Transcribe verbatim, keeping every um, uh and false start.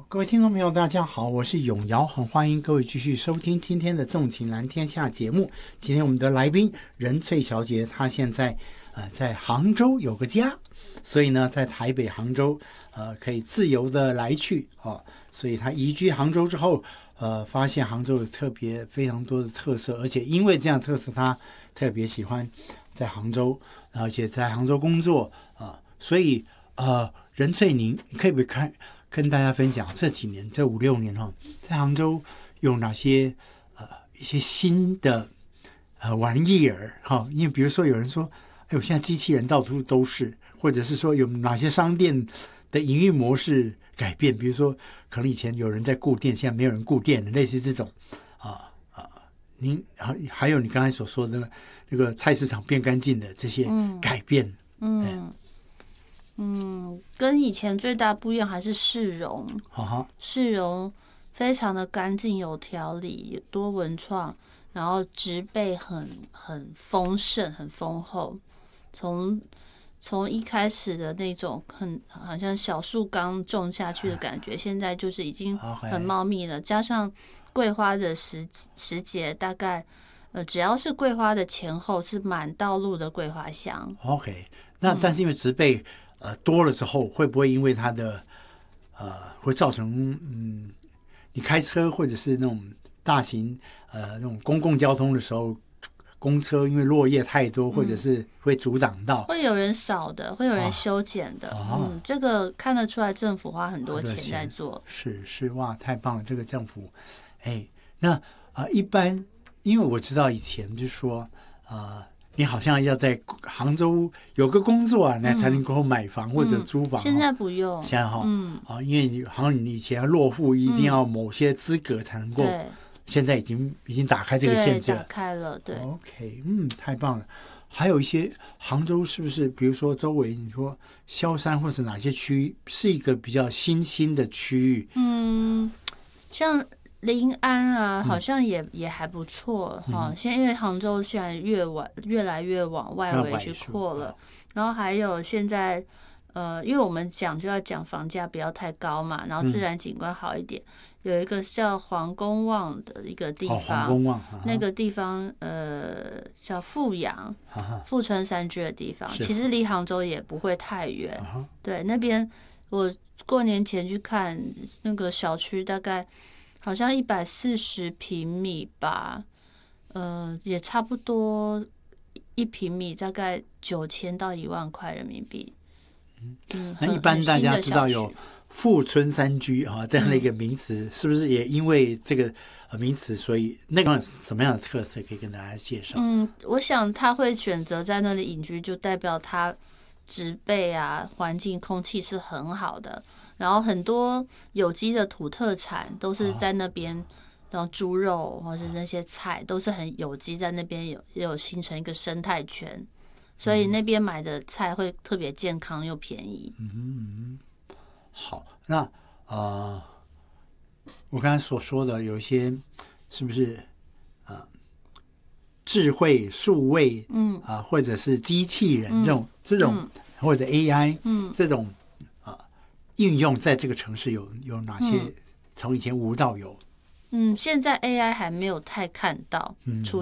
各位听众朋友大家好，我是永尧，很欢迎各位继续收听今天的纵情蓝天下节目。今天我们的来宾任翠小姐，她现在呃在杭州有个家，所以呢在台北杭州呃可以自由的来去哦，所以她移居杭州之后呃发现杭州有特别非常多的特色，而且因为这样的特色她特别喜欢在杭州，而且在杭州工作啊、呃，所以呃任翠您可以不可以看跟大家分享这几年这五六年哈，在杭州有哪些呃一些新的呃玩意儿哈？因为比如说有人说，哎呦，现在机器人到处都是，或者是说有哪些商店的营运模式改变，比如说可能以前有人在顾店，现在没有人顾店，类似这种啊啊，您还有你刚才所说的那个菜市场变干净的这些改变， 嗯。嗯嗯，跟以前最大不一样还是市容， 啊、 市容非常的干净有条理，多文创，然后植被很很丰盛很丰厚，从从一开始的那种很好像小树刚种下去的感觉，现在就是已经很茂密了，加上桂花的时时节，大概呃只要是桂花的前后是满道路的桂花香。 OK， 那但是因为植被、嗯呃，多了之后会不会因为它的呃会造成嗯，你开车或者是那种大型呃那种公共交通的时候，公车因为落叶太多，或者是会阻挡到， 会有人扫的，会有人修剪的， 哦、 嗯，这个看得出来政府花很多钱在做。 是是哇，太棒了，这个政府，哎，那啊、呃、一般因为我知道以前就说啊。呃你好像要在杭州有个工作啊，那才能够买房或者租房。 嗯、现在不用， 现在哈、 嗯啊，因为你好像你以前要落户一定要某些资格才能够， 嗯、 现在已经已经打开这个限制了， 打开了，对。 OK， 嗯，太棒了。还有一些杭州是不是，比如说周围你说萧山或者哪些区域是一个比较新兴的区域？ 嗯，像。临安啊，好像也、嗯、也还不错哈。现在因为杭州现在越往越来越往外围去扩了，然后还有现在呃，因为我们讲就要讲房价不要太高嘛，然后自然景观好一点。嗯、有一个叫黄公望的一个地方，哦、 黄公望那个地方呃叫富阳，富春山居的地方，其实离杭州也不会太远。对，那边我过年前去看那个小区，大概。好像一百四十平米吧，呃，也差不多一平米大概九千到一万块人民币。 嗯，那一般大家知道有富春山居啊这样的一个名词，嗯、是不是也因为这个名词，所以那个什么样的特色可以跟大家介绍？ 嗯，我想他会选择在那里隐居，就代表他植被啊、环境、空气是很好的。然后很多有机的土特产都是在那边，然后猪肉或是那些菜都是很有机，在那边有有形成一个生态圈，所以那边买的菜会特别健康又便宜。 嗯嗯，好，那呃，我刚才所说的有一些是不是呃智慧数位，嗯啊、呃，或者是机器人这种、嗯、这种、嗯、或者 A I， 嗯，这种。应用在这个城市有有哪些？从以前无到有， 嗯，现在 A I 还没有太看到出